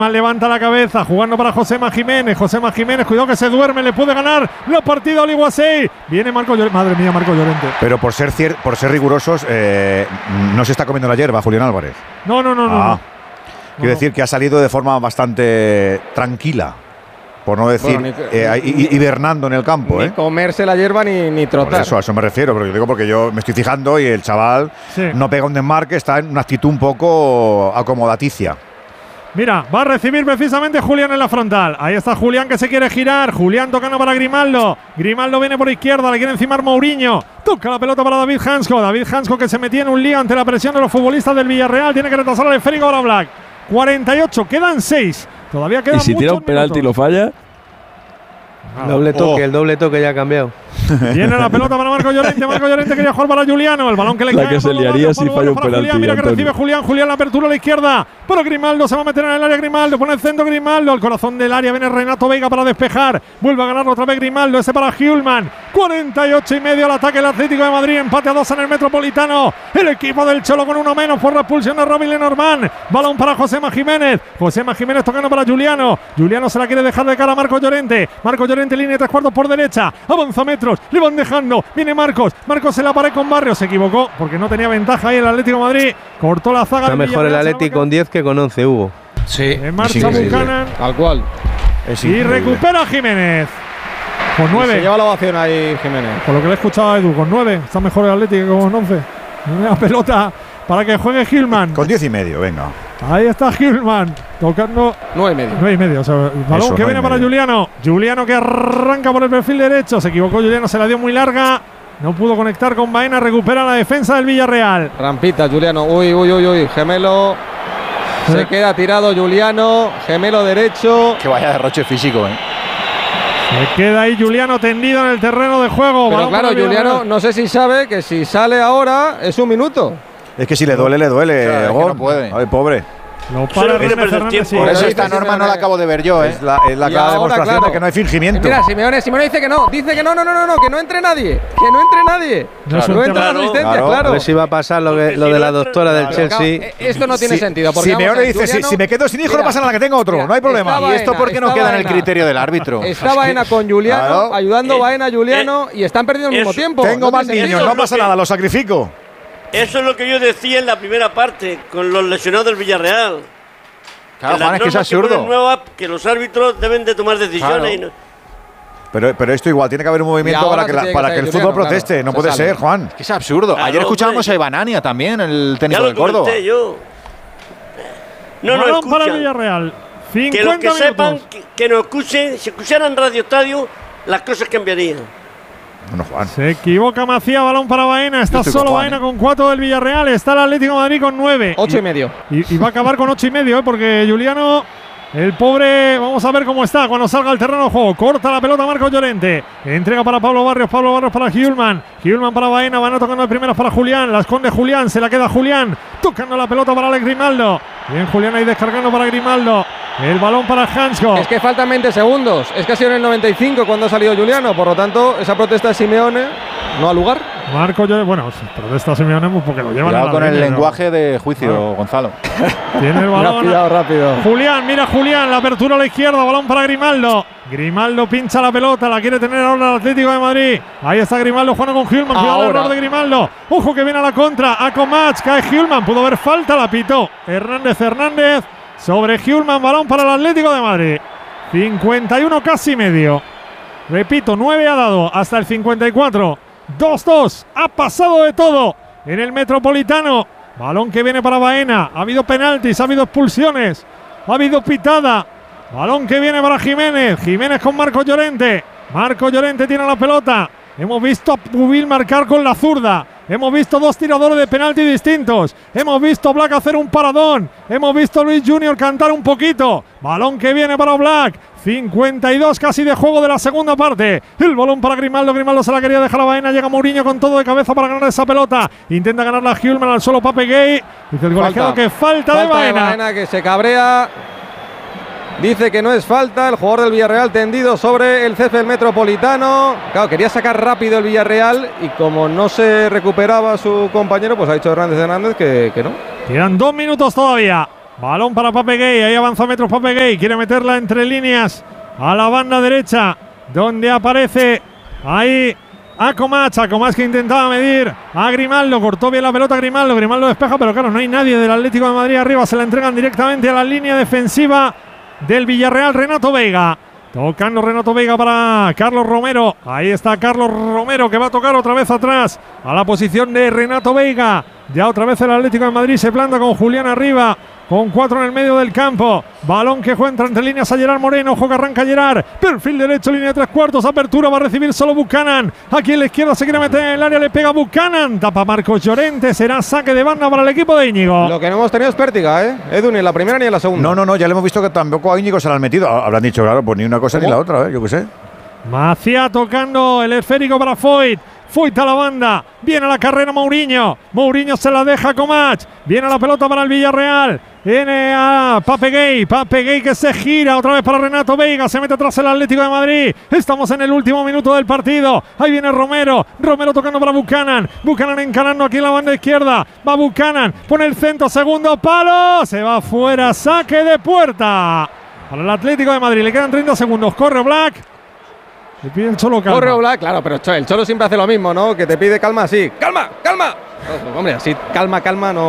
Levanta la cabeza, jugando para Josema Jiménez. Josema Jiménez, cuidado que se duerme, le puede ganar la partida a Oliguasey. Viene Marco Llorente. Madre mía, Marco Llorente. Pero por ser rigurosos, no se está comiendo la hierba, Julián Álvarez. No. Quiero decir que ha salido de forma bastante tranquila, por no decir hibernando en el campo. Ni comerse la hierba ni trotar. Por eso, a eso me refiero, pero yo digo porque yo me estoy fijando y el chaval no pega un desmarque, está en una actitud un poco acomodaticia. Mira, va a recibir precisamente Julián en la frontal. Ahí está Julián que se quiere girar. Julián tocando para Grimaldo. Grimaldo viene por izquierda, le quiere encimar Mourinho. Toca la pelota para David Hansko. David Hansko que se metía en un lío ante la presión de los futbolistas del Villarreal. Tiene que retrasar al esférico ahora Black. 48, quedan 6. Todavía quedan muchos minutos. Y si tira un penalti y lo falla. Doble toque, el doble toque ya ha cambiado. Viene la pelota para Marco Llorente. Marco Llorente quería jugar para Juliano. El balón que le cae. La que se liaría si falla un penalti. Julián, mira que recibe Julián. Julián la apertura a la izquierda. Pero Grimaldo se va a meter en el área. Grimaldo pone el centro. Grimaldo. El corazón del área. Viene Renato Veiga para despejar. Vuelve a ganar otra vez Grimaldo. Ese para Hjulmand. 48,5 al ataque el Atlético de Madrid. Empate a 2 en el Metropolitano. El equipo del Cholo con uno menos por la expulsión de Robin Lenormand. Balón para Josema Jiménez. Josema Jiménez tocando para Juliano. Juliano se la quiere dejar de cara a Marco Llorente. Marco Llorente, línea de 3/4 por derecha. Avanza metros. Le van dejando. Viene Marcos. Marcos en la pared con Barrios. Se equivocó porque no tenía ventaja ahí el Atlético de Madrid. Cortó la zaga. Está mejor el Atlético con 10 que con 11, Hugo. Sí. En marcha Buchanan. Tal cual. Y recupera Jiménez. Con 9. Se lleva la ovación ahí Jiménez. Por lo que le he escuchado a Edu, con 9. Está mejor el Atlético que con 11. Una pelota para que juegue Hjulmand. Con 10,5, venga. Ahí está Hjulmand. Tocando 9,5. 9,5. O sea, el balón Eso, que viene para Juliano. Juliano que arranca por el perfil derecho. Se equivocó Juliano, se la dio muy larga. No pudo conectar con Baena. Recupera la defensa del Villarreal. Rampita, Juliano. Uy. Gemelo. Se queda tirado Juliano. Gemelo derecho. Que vaya derroche físico, Se queda ahí Juliano tendido en el terreno de juego. Pero claro, Juliano no sé si sabe que si sale ahora es un minuto. Es que si le duele, Claro, es que no puede. Ay, pobre. Lo para René Fernández. Por eso esta norma no la acabo de ver yo, Es la clara demostración de que no hay fingimiento. Mira, Simeone dice que no. Dice que no, que no entre nadie. Que no entre nadie. No entra la asistencia, claro. A ver si va a pasar lo de la doctora del Chelsea. Esto no tiene sentido. Porque Simeone dice, si me quedo sin hijo no pasa nada, que tengo otro. No hay problema. ¿Y esto por qué no queda en el criterio del árbitro? Está Baena con Juliano, ayudando Baena a Juliano y están perdiendo al mismo tiempo. Tengo más niños, no pasa nada, lo sacrifico. Eso es lo que yo decía en la primera parte, con los lesionados del Villarreal. Claro, Juan, es que es absurdo. Que los árbitros deben de tomar decisiones. Claro. Pero esto igual, tiene que haber un movimiento para que el fútbol proteste. No puede ser, Juan. Es que es absurdo. Claro, ayer escuchábamos a Ibanania también, el técnico del Córdoba. Yo. No, balón para el Villarreal. 50 que los que minutos. sepan, que nos escuchen, si escucharan Radio Estadio, las cosas cambiarían. Bueno, Juan. Se equivoca Macías, balón para Baena. Está solo Baena con 4 del Villarreal. Está el Atlético de Madrid con 9. 8,5. Y va a acabar con 8,5, porque Juliano, el pobre, vamos a ver cómo está cuando salga al terreno de juego. Corta la pelota Marco Llorente. Entrega para Pablo Barrios para Hjulmand. Hjulmand para Baena. Baena tocando de primeras para Julián. La esconde Julián. Se la queda Julián. Tocando la pelota para Alex Grimaldo. Bien Julián ahí descargando para Grimaldo. El balón para Hansko. Es que faltan 20 segundos. Es que ha sido en el 95 cuando ha salido Juliano. Por lo tanto, esa protesta de Simeone no ha lugar. Marco Llorente, bueno, protesta Simeone porque lo llevan a la con el línea, lenguaje de juicio, Gonzalo. Tiene el balón. Rápido. Julián, mira Julián, la apertura a la izquierda, balón para Grimaldo. Grimaldo pincha la pelota, la quiere tener ahora el Atlético de Madrid. Ahí está Grimaldo jugando con Hjulmand. Cuidado el error de Grimaldo. Ojo que viene a la contra. A Comatch, cae Hjulmand. Pudo haber falta, la pitó Hernández sobre Hjulmand. Balón para el Atlético de Madrid. 51 casi medio. Repito, 9 ha dado hasta el 54. 2-2. Ha pasado de todo en el Metropolitano. Balón que viene para Baena. Ha habido penaltis, ha habido expulsiones, ha habido pitada. Balón que viene para Jiménez. Jiménez con Marco Llorente. Marco Llorente tiene la pelota. Hemos visto a Pubil marcar con la zurda. Hemos visto 2 tiradores de penalti distintos. Hemos visto a Black hacer un paradón. Hemos visto a Luis Junior cantar un poquito. Balón que viene para Black. 52 casi de juego de la segunda parte. El balón para Grimaldo. Grimaldo se la quería dejar a Baena. Llega Mourinho con todo de cabeza para ganar esa pelota. Intenta ganarla a Hjulmand al solo Pape Gay. Dice el colegiado que falta de Baena. Baena que se cabrea. Dice que no es falta. El jugador del Villarreal tendido sobre el césped Metropolitano. Claro, quería sacar rápido el Villarreal y como no se recuperaba su compañero, pues ha dicho Hernández que no. Quedan 2 minutos todavía. Balón para Pape Gay. Ahí avanza metros Pape Gay. Quiere meterla entre líneas a la banda derecha, donde aparece ahí Akomach que intentaba medir a Grimaldo. Cortó bien la pelota Grimaldo. Grimaldo despeja, pero claro, no hay nadie del Atlético de Madrid arriba. Se la entregan directamente a la línea defensiva del Villarreal. Renato Veiga. Tocando Renato Veiga para Carlos Romero. Ahí está Carlos Romero, que va a tocar otra vez atrás a la posición de Renato Veiga. Ya otra vez el Atlético de Madrid se planta con Julián arriba, con 4 en el medio del campo. Balón que juega entre líneas a Gerard Moreno. Ojo que arranca Gerard. Perfil derecho, línea de 3/4. Apertura va a recibir solo Buchanan. Aquí en la izquierda se quiere meter en el área. Le pega Buchanan. Tapa Marcos Llorente. Será saque de banda para el equipo de Íñigo. Lo que no hemos tenido es pértiga, ¿eh? Edu, ni en la primera ni en la segunda. No, ya le hemos visto que tampoco a Íñigo se la han metido. Habrán dicho, claro, pues ni una cosa ni la otra, yo qué sé. Macía tocando el esférico para Foyt. Foyt a la banda. Viene a la carrera Mourinho. Mourinho se la deja a Komach. Viene a la pelota para el Villarreal. Viene a Pape Gay. Pape Gay que se gira otra vez para Renato Veiga. Se mete atrás el Atlético de Madrid. Estamos en el último minuto del partido. Ahí viene Romero. Romero tocando para Buchanan. Buchanan encarando aquí en la banda izquierda. Va Buchanan. Pone el centro. Segundo palo. Se va fuera. Saque de puerta para el Atlético de Madrid. Le quedan 30 segundos. Corre Black. Le pide el Cholo calma. Corre Black, claro, pero el Cholo siempre hace lo mismo, ¿no? Que te pide calma así. ¡Calma! Hombre, así calma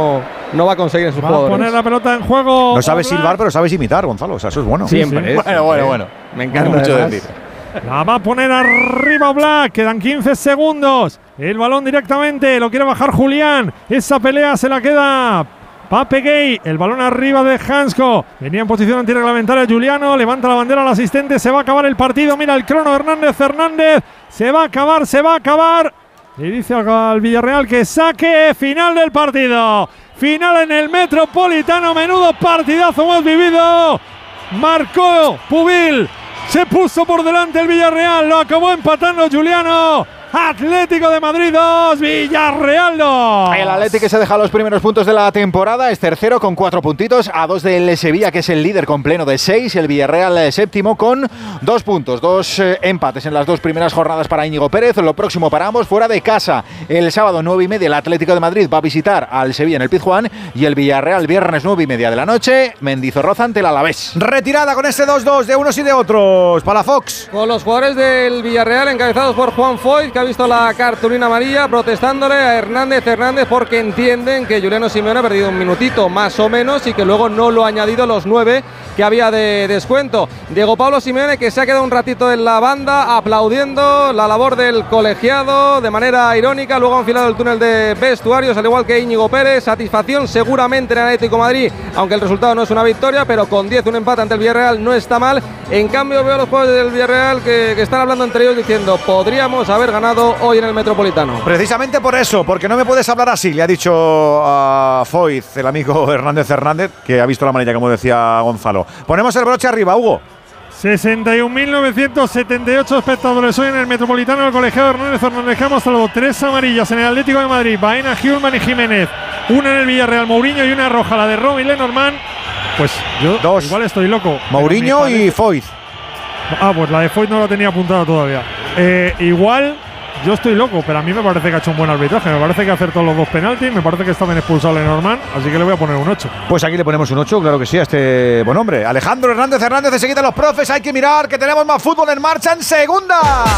no va a conseguir en sus jugadores. Va a poner la pelota en juego. No sabes silbar, pero sabes imitar, Gonzalo. O sea, eso es bueno. Siempre. Sí. Bueno. Me encanta mucho además. decir. La va a poner arriba Black. Quedan 15 segundos. El balón directamente. Lo quiere bajar Julián. Esa pelea se la queda Pape Gay. El balón arriba de Hansko. Venía en posición antirreglamentaria Juliano. Levanta la bandera al asistente. Se va a acabar el partido. Mira el crono Hernández. Se va a acabar. Y dice al Villarreal que saque final del partido. Final en el Metropolitano. Menudo partidazo hemos vivido. Marcó Pubil. Se puso por delante el Villarreal. Lo acabó empatando Juliano. Atlético de Madrid 2, Villarreal 2. El Atlético se deja los primeros puntos de la temporada, es tercero con 4 puntitos, a 2 del Sevilla, que es el líder con pleno de 6, y el Villarreal séptimo con 2 puntos, 2 empates en las 2 primeras jornadas para Íñigo Pérez. Lo próximo para ambos fuera de casa. El sábado 9:30 el Atlético de Madrid va a visitar al Sevilla en el Pizjuán, y el Villarreal viernes 9:30 de la noche, Mendizorroza ante el Alavés. Retirada con este 2-2 de unos y de otros para Fox. Con los jugadores del Villarreal encabezados por Juan Foyt, que ha visto la cartulina amarilla, protestándole a Hernández porque entienden que Juliano Simeone ha perdido un minutito más o menos y que luego no lo ha añadido los 9 que había de descuento. Diego Pablo Simeone, que se ha quedado un ratito en la banda aplaudiendo la labor del colegiado de manera irónica, luego ha enfilado el túnel de vestuarios, al igual que Íñigo Pérez. Satisfacción seguramente en el Atlético de Madrid, aunque el resultado no es una victoria, pero con 10 un empate ante el Villarreal no está mal. En cambio veo a los jugadores del Villarreal que están hablando entre ellos diciendo: podríamos haber ganado hoy en el Metropolitano. Precisamente por eso, porque no me puedes hablar así, le ha dicho a Foyt, el amigo Hernández, que ha visto la manilla, como decía Gonzalo. Ponemos el broche arriba, Hugo. 61.978 espectadores hoy en el Metropolitano del colegiado Hernández que ha mostrado 3 amarillas en el Atlético de Madrid, Baena, Hjulman y Jiménez, una en el Villarreal, Mourinho, y una roja, la de Robin Lenormand. Pues yo igual estoy loco. Mourinho y Foyt. Pues la de Foyt no la tenía apuntada todavía. Igual yo estoy loco, pero a mí me parece que ha hecho un buen arbitraje. Me parece que ha acertado los 2 penaltis. Me parece que está bien expulsado Lenormand, así que le voy a poner un 8. Pues aquí le ponemos un 8, claro que sí, a este buen hombre. Alejandro Hernández, de seguida los profes. Hay que mirar que tenemos más fútbol en marcha en segunda.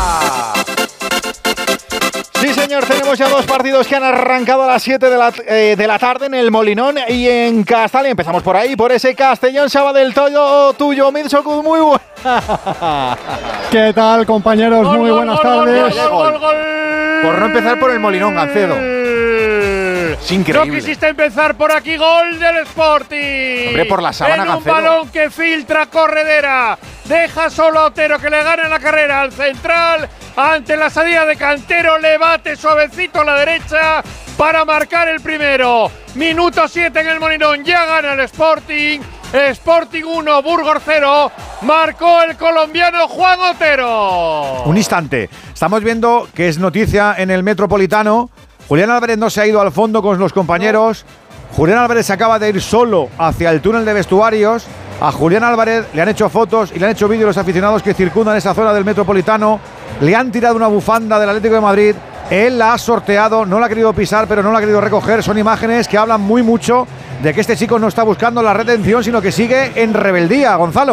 Sí, señor, tenemos ya 2 partidos que han arrancado a las 7 de la tarde en el Molinón y en Castalia. Empezamos por ahí, por ese Castellón Sabadell tuyo, Midsokud, muy bueno. ¿Qué tal, compañeros? Muy buenas tardes. Gol. Por no empezar por el Molinón, Gancedo. Es increíble. No quisiste empezar por aquí, gol del Sporting. Hombre, por la sábana, Gancedo. Un balón que filtra corredera. Deja solo a Otero, que le gana la carrera al central. Ante la salida de Cantero, le bate suavecito a la derecha para marcar el primero. Minuto 7 en el Molinón, ya gana el Sporting. Sporting 1, Burgos 0. Marcó el colombiano Juan Otero. Un instante. Estamos viendo que es noticia en el Metropolitano. Julián Álvarez no se ha ido al fondo con los compañeros. Julián Álvarez se acaba de ir solo hacia el túnel de vestuarios. A Julián Álvarez le han hecho fotos y le han hecho vídeos los aficionados que circundan esa zona del Metropolitano. Le han tirado una bufanda del Atlético de Madrid. Él la ha sorteado, no la ha querido pisar, pero no la ha querido recoger. Son imágenes que hablan muy mucho de que este chico no está buscando la redención, sino que sigue en rebeldía, Gonzalo.